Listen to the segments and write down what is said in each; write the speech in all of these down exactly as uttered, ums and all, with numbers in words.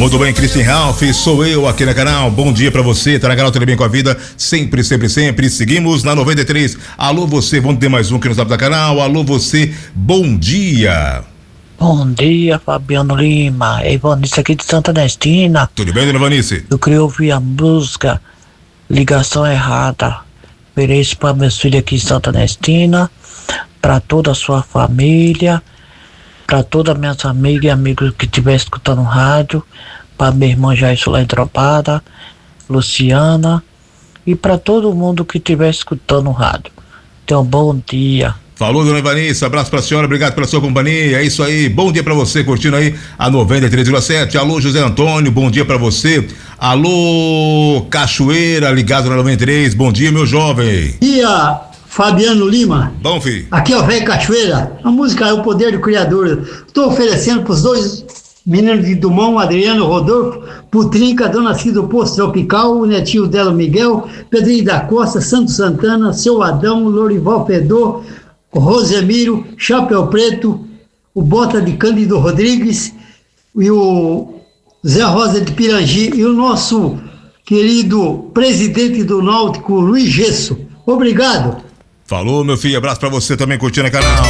Muito bem, Christian Ralph, sou eu aqui no canal. Bom dia pra você, tá na canal Tudo Bem com a Vida, sempre, sempre, sempre. Seguimos na noventa e três. Alô você, vamos ter mais um que nos sabe da canal. Alô você, bom dia. Bom dia, Fabiano Lima. É Ivanice aqui de Santa Ernestina. Tudo bem, dona Ivanice? Eu queria ouvir a música Ligação Errada. Ofereço para meus filhos aqui em Santa Ernestina, para toda a sua família, para todas as minhas amigas e amigos que estiver escutando rádio, para minha irmã Jair lá em Tropada, Luciana, e para todo mundo que estiver escutando rádio. Tenha um bom dia. Falou, dona Ivanice, abraço pra senhora, obrigado pela sua companhia, é isso aí, bom dia pra você, curtindo aí a noventa e três vírgula sete. Alô, José Antônio, bom dia pra você. Alô, Cachoeira, ligado na noventa e três, bom dia, meu jovem. Dia, Fabiano Lima. Bom, filho. Aqui é o velho Cachoeira, a música é o poder do Criador. Estou oferecendo pros dois meninos de Dumont, Adriano Rodolfo, Putrinca, Dona Cida do Poço Tropical, o netinho dela, Miguel, Pedrinho da Costa, Santo Santana, Seu Adão, Lorival Pedô, Rosemiro, Chapéu Preto, o Bota de Cândido Rodrigues e o Zé Rosa de Pirangi e o nosso querido presidente do Náutico, Luiz Gesso. Obrigado. Falou, meu filho, abraço pra você também curtindo o canal.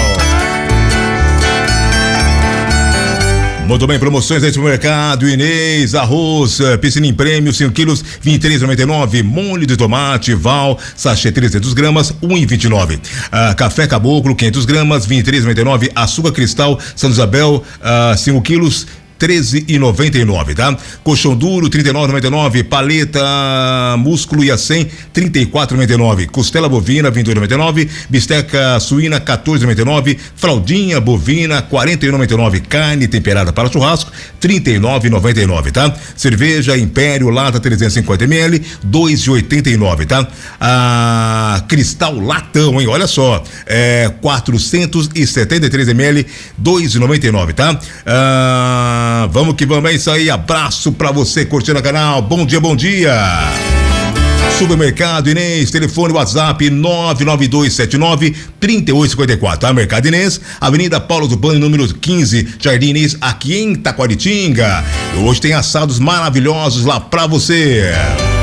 Muito bem, promoções aí no supermercado, Inês, arroz, piscina em prêmio, cinco quilos, vinte e três reais e noventa e nove centavos, molho de tomate, Val, sachê trezentos gramas, um real e vinte e nove centavos. Ah, café Caboclo, quinhentas gramas, vinte e três reais e noventa e nove centavos, açúcar cristal, São Isabel, ah, cinco quilos, treze reais e noventa e nove centavos, tá? Colchão duro, trinta e nove reais e noventa e nove centavos, paleta músculo e a cem, trinta e quatro reais e noventa e nove centavos, costela bovina, vinte e oito reais e noventa e nove centavos, bisteca suína, quatorze reais e noventa e nove centavos, fraldinha bovina, quarenta e um reais e noventa e nove centavos, carne temperada para churrasco, trinta e nove reais e noventa e nove centavos, tá? Cerveja Império, lata trezentos e cinquenta mililitros, dois reais e oitenta e nove centavos, tá? Ah, Cristal latão, hein? Olha só, é quatrocentos e setenta e três mililitros, dois reais e noventa e nove centavos, tá? Ah, vamos que vamos, é isso aí, abraço pra você curtindo o canal, bom dia, bom dia. Supermercado Inês, telefone WhatsApp nove nove dois sete nove, três oito cinco quatro, tá? Mercado Inês, Avenida Paulo Tupani, número quinze, Jardim Inês, aqui em Taquaritinga. E hoje tem assados maravilhosos lá pra você.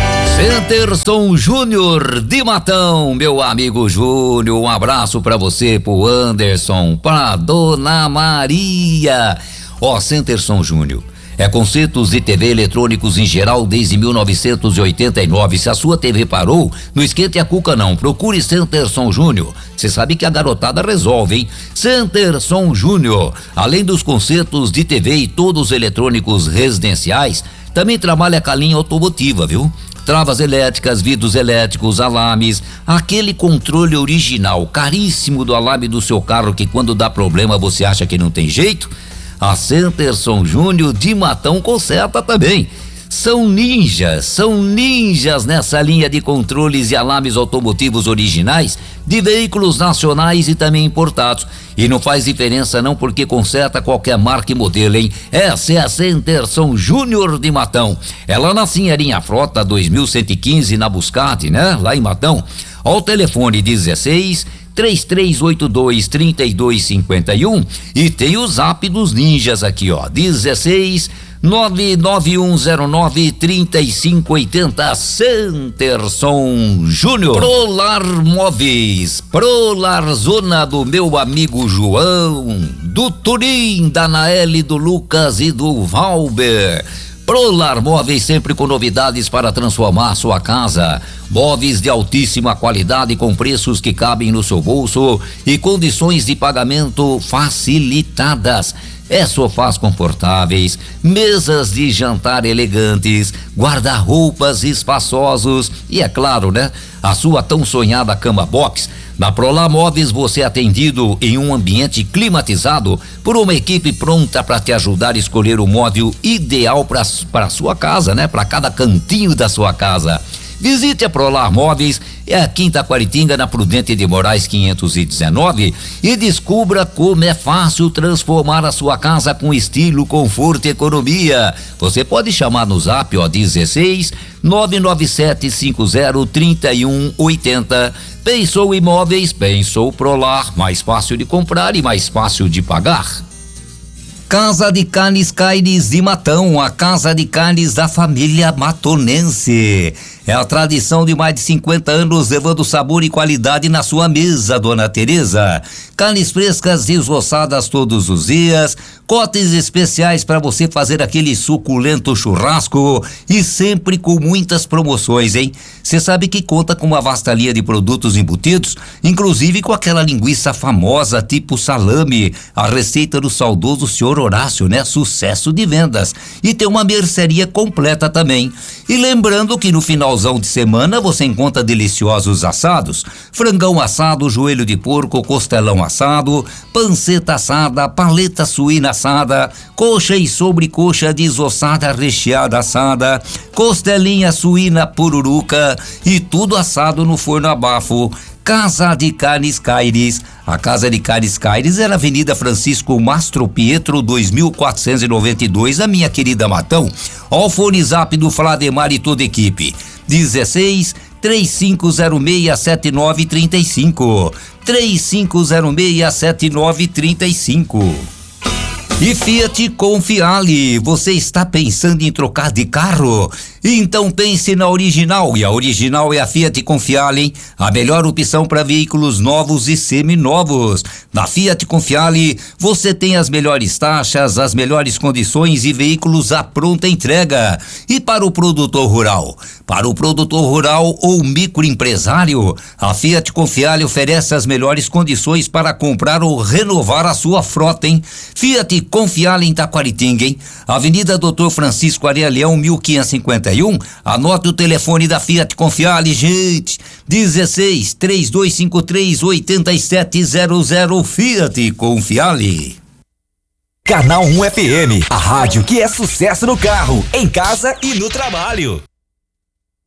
Centerson Júnior de Matão, meu amigo Júnior, um abraço pra você, pro Anderson, pra Dona Maria. Ó, oh, Centerson Júnior, é concertos de T V eletrônicos em geral desde mil novecentos e oitenta e nove. Se a sua T V parou, não esquente a cuca não, procure Centerson Júnior. Você sabe que a garotada resolve, hein? Centerson Júnior, além dos concertos de T V e todos os eletrônicos residenciais, também trabalha com a linha automotiva, viu? Travas elétricas, vidros elétricos, alarmes, aquele controle original, caríssimo do alarme do seu carro que quando dá problema você acha que não tem jeito? A Centerson Júnior de Matão conserta também. São ninjas, são ninjas nessa linha de controles e alarmes automotivos originais de veículos nacionais e também importados. E não faz diferença não, porque conserta qualquer marca e modelo, hein? Essa é a Centerson Júnior de Matão. Ela nasce em Arinha Frota dois mil cento e quinze na Buscate, né? Lá em Matão. Ó, o telefone dezesseis, três três oito dois, três dois cinco um e tem o zap dos ninjas aqui, ó, dezesseis, nove nove um zero nove, três cinco oito zero, Centerson Júnior. Prolar Móveis, Prolar Zona do meu amigo João, do Turim, da Naeli, do Lucas e do Valber. Prolar Móveis, sempre com novidades para transformar sua casa. Móveis de altíssima qualidade com preços que cabem no seu bolso e condições de pagamento facilitadas. É sofás confortáveis, mesas de jantar elegantes, guarda-roupas espaçosos e, é claro, né, a sua tão sonhada cama box. Na Prolar Móveis você é atendido em um ambiente climatizado por uma equipe pronta para te ajudar a escolher o móvel ideal para para sua casa, né? Para cada cantinho da sua casa. Visite a Prolar Móveis, é a Quinta Quaritinga, na Prudente de Moraes quinhentos e dezenove, e descubra como é fácil transformar a sua casa com estilo, conforto e economia. Você pode chamar no zap, ó, dezesseis, nove nove sete cinco zero, três um oito zero. Pensou Imóveis, pensou Prolar, mais fácil de comprar e mais fácil de pagar. Casa de Carnes Caires de Matão, a casa de carnes da família matonense. É a tradição de mais de cinquenta anos levando sabor e qualidade na sua mesa, dona Tereza. Carnes frescas desossadas todos os dias, cortes especiais para você fazer aquele suculento churrasco e sempre com muitas promoções, hein? Você sabe que conta com uma vasta linha de produtos embutidos, inclusive com aquela linguiça famosa tipo salame, a receita do saudoso senhor Horácio, né? Sucesso de vendas. E tem uma mercearia completa também. E lembrando que no finalzão de semana você encontra deliciosos assados, frangão assado, joelho de porco, costelão assado, panceta assada, paleta suína assada, coxa e sobrecoxa desossada recheada assada, costelinha suína pururuca e tudo assado no forno a bafo. Casa de Carnes Caires. A Casa de Carnes Caires é na Avenida Francisco Mastro Pietro, dois mil quatrocentos e noventa e dois, a minha querida Matão. Ó o fone zap do Flademar e toda a equipe. dezesseis, três cinco zero seis, sete nove três cinco. três cinco zero seis, sete nove três cinco. E Fiat Confiale, você está pensando em trocar de carro? Então pense na Original, e a Original é a Fiat Confiale, hein? A melhor opção para veículos novos e seminovos. Na Fiat Confiale, você tem as melhores taxas, as melhores condições e veículos à pronta entrega. E para o produtor rural? Para o produtor rural ou microempresário, a Fiat Confiale oferece as melhores condições para comprar ou renovar a sua frota, hein? Fiat Confiale em Taquaritinga, hein? Avenida Doutor Francisco Areia Leão, mil quinhentos e cinquenta e um. Anote o telefone da Fiat Confiale, gente. dezesseis, três dois cinco três, oito sete zero zero. Fiat Confiale. Canal um F M, a rádio que é sucesso no carro, em casa e no trabalho.